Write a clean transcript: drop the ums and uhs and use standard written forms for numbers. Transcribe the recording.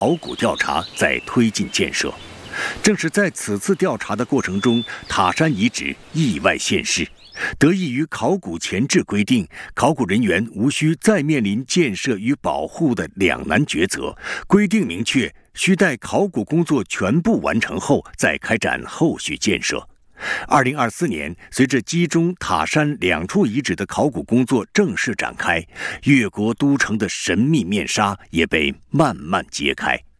考古调查在推进建设。正是在此次调查的过程中，塔山遗址意外现世。得益于考古前置规定，考古人员无需再面临建设与保护的两难抉择。规定明确，需待考古工作全部完成后再开展后续建设。2024年，随着基中、塔山两处遗址的考古工作正式展开，越国都城的神秘面纱也被慢慢揭开。